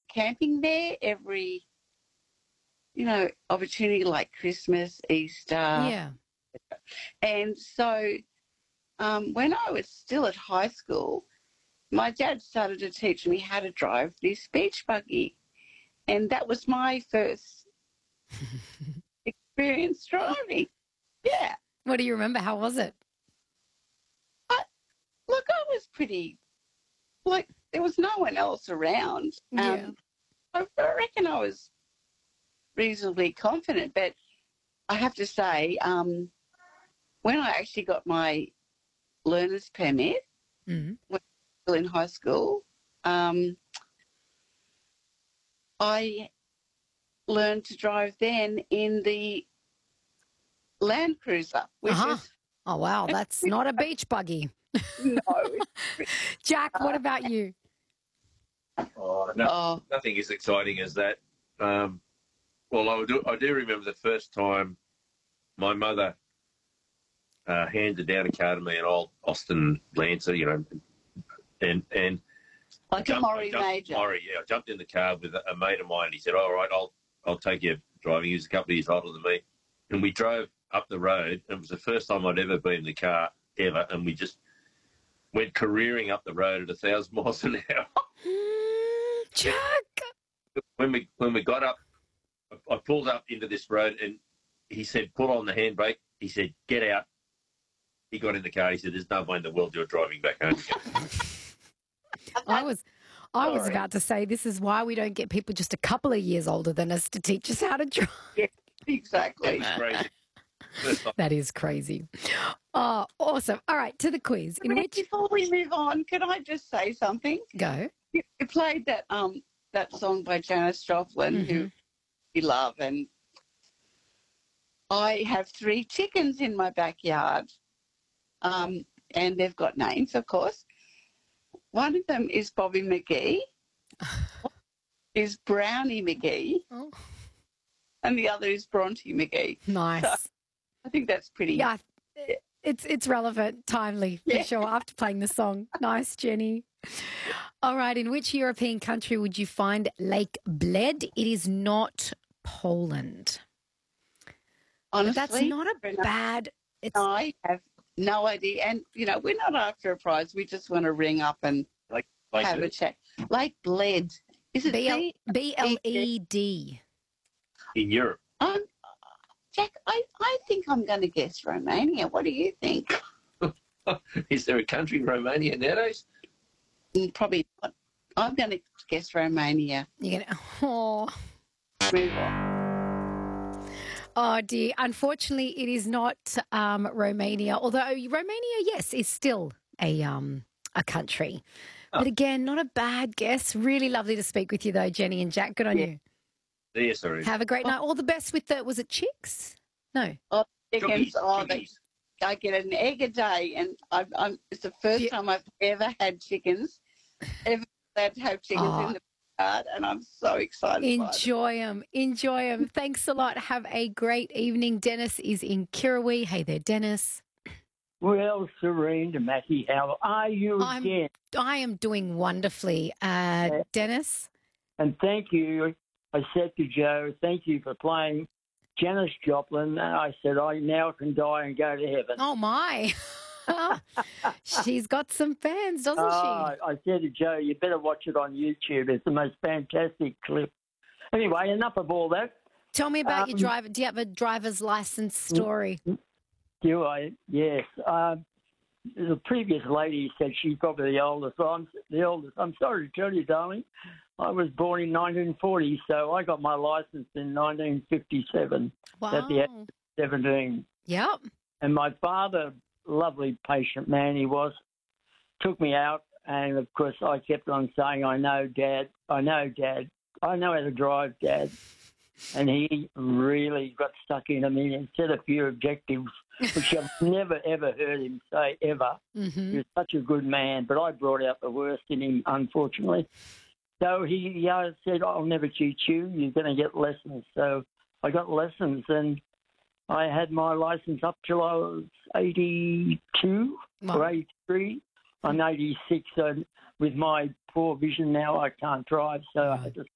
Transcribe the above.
camping there every, opportunity like Christmas, Easter. Yeah. And so when I was still at high school, my dad started to teach me how to drive this beach buggy. And that was my first experience driving. Yeah. What do you remember? How was it? Look, I was pretty, there was no one else around. Yeah. I reckon I was reasonably confident, but I have to say, when I actually got my learner's permit, when I was still in high school, I learned to drive then in the Land Cruiser, which is... Oh, wow, that's not a beach buggy. No. Jack, what about you? Nothing as exciting as that. Well, I do remember the first time my mother handed down a car to me, an old Austin Lancer, and like a Murray Major. Murray, yeah. I jumped in the car with a mate of mine, and he said, "All right, I'll take you driving." He was a couple of years older than me, and we drove up the road. It was the first time I'd ever been in the car ever, and we just went careering up the road at 1,000 miles an hour. Jack. When we got up, I pulled up into this road, and he said, "Pull on the handbrake." He said, "Get out." He got in the car. He said, "There's no way in the world you're driving back home again." I was about to say, this is why we don't get people just a couple of years older than us to teach us how to drive. Yeah, exactly. That was crazy. That is crazy. Oh, awesome. All right, to the quiz. Before we move on, can I just say something? Go. You played that song by Janis Joplin, who we love, and I have 3 chickens in my backyard, and they've got names, of course. One of them is Bobby McGee, is Brownie McGee, and the other is Bronte McGee. Nice. So I think that's pretty... Yeah, it's relevant, timely, for sure, after playing the song. Nice, Jenny. All right, in which European country would you find Lake Bled? It is not Poland. Honestly, but that's not a bad... I have no idea. And, we're not after a prize. We just want to ring up and have a chat. Lake Bled. Is it B-L-E-D? In Europe. Jack, I think I'm going to guess Romania. What do you think? Is there a country, Romania, nowadays? Probably not. I'm going to guess Romania. You're going to... Oh. Move on. Oh, dear. Unfortunately, it is not Romania, although Romania, yes, is still a country. But again, not a bad guess. Really lovely to speak with you, though, Jenny and Jack. Good on you. Yeah, sorry. Have a great night. All the best with was it chicks? No. Oh, chickens. Cookies. I get an egg a day, and it's the first time I've ever had chickens. Ever allowed to have chickens in the backyard, and I'm so excited. Enjoy them. Enjoy them. Thanks a lot. Have a great evening. Dennis is in Kirrawee. Hey there, Dennis. Well, Serena, Matty, how are you again? I am doing wonderfully, Dennis. And thank you. I said to Joe, thank you for playing Janis Joplin. And I said, I now can die and go to heaven. Oh, my. She's got some fans, doesn't she? I said to Joe, you better watch it on YouTube. It's the most fantastic clip. Anyway, enough of all that. Tell me about your driver. Do you have a driver's license story? Do I? Yes. The previous lady said she's probably the oldest. I'm the oldest. I'm sorry to tell you, darling. I was born in 1940, so I got my license in 1957 at the age of 17. Yep. And my father, lovely, patient man he was, took me out. And, of course, I kept on saying, I know, Dad. I know, Dad. I know how to drive, Dad. And he really got stuck into me and set a few objectives, which I've never, ever heard him say, ever. Mm-hmm. He was such a good man, but I brought out the worst in him, unfortunately. So he said, I'll never teach you. You're going to get lessons. So I got lessons, and I had my license up till I was 82 or 83. I'm 86, so with my poor vision now, I can't drive, so I just